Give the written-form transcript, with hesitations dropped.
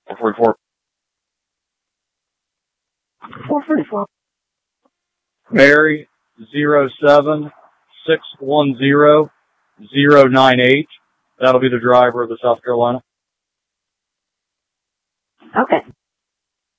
444. 444. Mary 07610-098. That'll be the driver of the South Carolina. Okay.